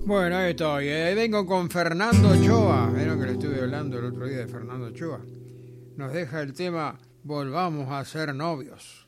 Bueno, ahí estoy. Vengo con Fernando Ochoa. Vieron que le estuve hablando el otro día de Fernando Ochoa. Nos deja el tema Volvamos a ser novios.